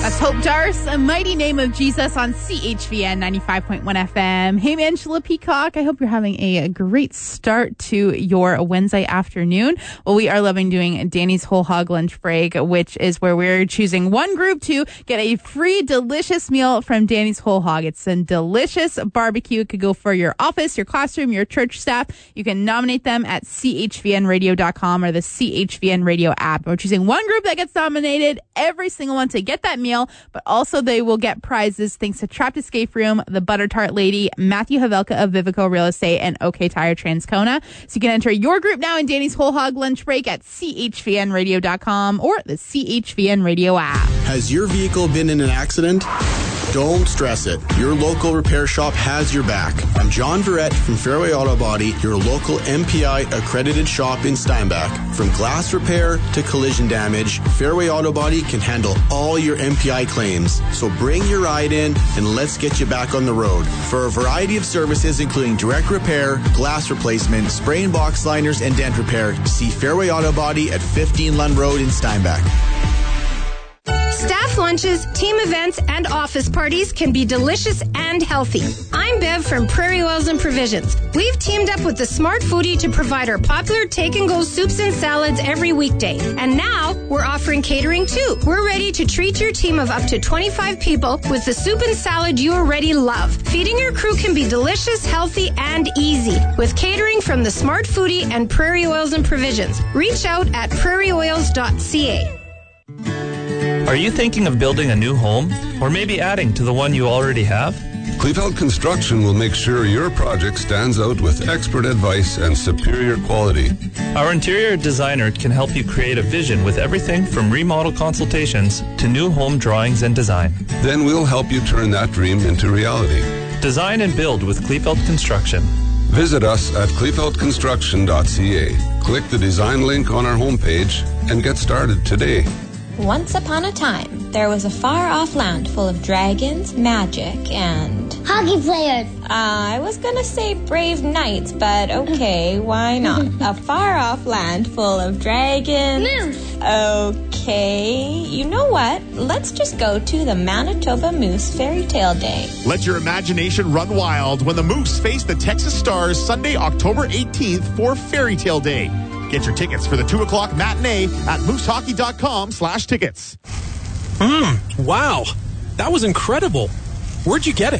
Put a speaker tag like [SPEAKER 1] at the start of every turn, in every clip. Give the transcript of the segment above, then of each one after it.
[SPEAKER 1] That's Hope Darce, A Mighty Name of Jesus on CHVN 95.1 FM. Hey, Angela Peacock. I hope you're having a great start to your Wednesday afternoon. Well, we are loving doing Danny's Whole Hog Lunch Break, which is where we're choosing one group to get a free delicious meal from Danny's Whole Hog. It's a delicious barbecue. It could go for your office, your classroom, your church staff. You can nominate them at chvnradio.com or the CHVN Radio app. We're choosing one group that gets nominated, every single one, to get that meal. But also they will get prizes thanks to Trapped Escape Room, the Butter Tart Lady, Matthew Havelka of Vivico Real Estate, and OK Tire Transcona. So you can enter your group now in Danny's Whole Hog Lunch Break at chvnradio.com or the CHVN Radio app.
[SPEAKER 2] Has your vehicle been in an accident? Don't stress it. Your local repair shop has your back. I'm John Verrett from Fairway Auto Body, your local MPI accredited shop in Steinbach. From glass repair to collision damage, Fairway Auto Body can handle all your MPI claims. So bring your ride in and let's get you back on the road. For a variety of services including direct repair, glass replacement, spray and box liners, and dent repair, see Fairway Auto Body at 15 Lund Road in Steinbach.
[SPEAKER 3] Staff lunches, team events, and office parties can be delicious and healthy. I'm Bev from Prairie Oils and Provisions. We've teamed up with the Smart Foodie to provide our popular take-and-go soups and salads every weekday. And now, we're offering catering too. We're ready to treat your team of up to 25 people with the soup and salad you already love. Feeding your crew can be delicious, healthy, and easy. With catering from the Smart Foodie and Prairie Oils and Provisions. Reach out at prairieoils.ca.
[SPEAKER 4] Are you thinking of building a new home or maybe adding to the one you already have?
[SPEAKER 5] Kleefeld Construction will make sure your project stands out with expert advice and superior quality.
[SPEAKER 4] Our interior designer can help you create a vision with everything from remodel consultations to new home drawings and design.
[SPEAKER 5] Then we'll help you turn that dream into reality.
[SPEAKER 4] Design and build with Kleefeld Construction.
[SPEAKER 5] Visit us at kleefeldconstruction.ca. Click the design link on our homepage and get started today.
[SPEAKER 6] Once upon a time, there was a far-off land full of dragons, magic, and...
[SPEAKER 7] hockey players!
[SPEAKER 6] I was gonna say brave knights, but okay, why not? A far-off land full of dragons...
[SPEAKER 7] Moose!
[SPEAKER 6] Okay, you know what? Let's just go to the Manitoba Moose Fairy Tale Day.
[SPEAKER 8] Let your imagination run wild when the Moose face the Texas Stars Sunday, October 18th for Fairy Tale Day. Get your tickets for the 2 o'clock matinee at moosehockey.com/tickets.
[SPEAKER 9] Wow. That was incredible. Where'd you get it?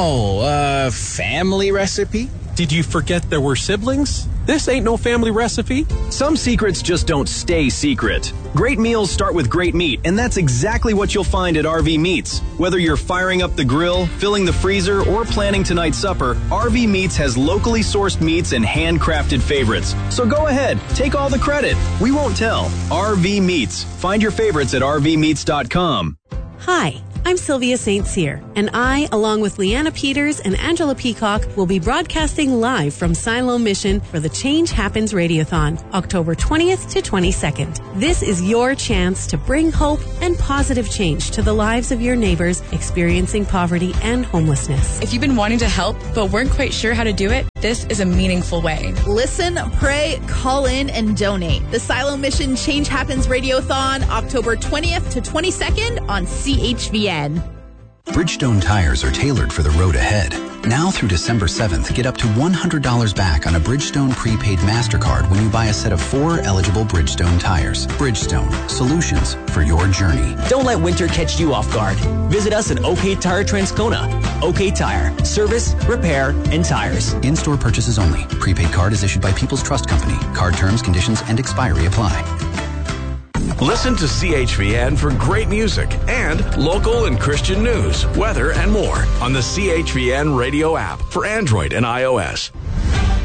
[SPEAKER 10] Family recipe?
[SPEAKER 9] Did you forget there were siblings? This ain't no family recipe.
[SPEAKER 10] Some secrets just don't stay secret. Great meals start with great meat, and that's exactly what you'll find at RV Meats. Whether you're firing up the grill, filling the freezer, or planning tonight's supper, RV Meats has locally sourced meats and handcrafted favorites. So go ahead, take all the credit. We won't tell. RV Meats. Find your favorites at rvmeats.com.
[SPEAKER 11] Hi. I'm Sylvia St. Cyr, and I, along with Leanna Peters and Angela Peacock, will be broadcasting live from Siloam Mission for the Change Happens Radiothon, October 20th to 22nd. This is your chance to bring hope and positive change to the lives of your neighbors experiencing poverty and homelessness.
[SPEAKER 12] If you've been wanting to help but weren't quite sure how to do it, this is a meaningful way.
[SPEAKER 1] Listen, pray, call in, and donate. The Siloam Mission Change Happens Radiothon, October 20th to 22nd on CHVN.
[SPEAKER 13] Bridgestone tires are tailored for the road ahead. Now through December 7th, get up to $100 back on a Bridgestone prepaid MasterCard when you buy a set of 4 eligible Bridgestone tires. Bridgestone, solutions for your journey.
[SPEAKER 14] Don't let winter catch you off guard. Visit us at OK Tire Transcona. OK Tire. Service, repair, and tires.
[SPEAKER 13] In-store purchases only. Prepaid card is issued by People's Trust Company. Card terms, conditions, and expiry apply.
[SPEAKER 15] Listen to CHVN for great music and local and Christian news, weather, and more on the CHVN radio app for Android and iOS.